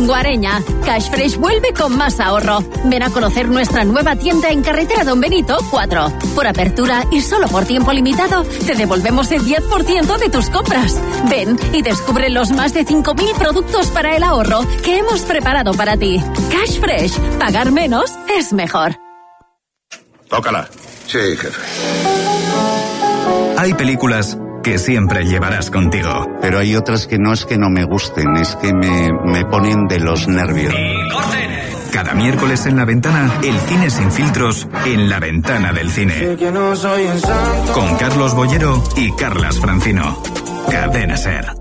Guareña, Cash Fresh vuelve con más ahorro. Ven a conocer nuestra nueva tienda en carretera Don Benito 4. Por apertura y solo por tiempo limitado, te devolvemos el 10% de tus compras. Ven y descubre los más de 5.000 productos para el ahorro que hemos preparado para ti. Cash Fresh, pagar menos es mejor. Tócala. Sí, jefe. Hay películas que siempre llevarás contigo. Pero hay otras que no es que no me gusten, es que me ponen de los nervios. ¡Y corten! Cada miércoles en La Ventana, el cine sin filtros en La Ventana del Cine. Con Carlos Bollero y Carlas Francino. Cadena SER.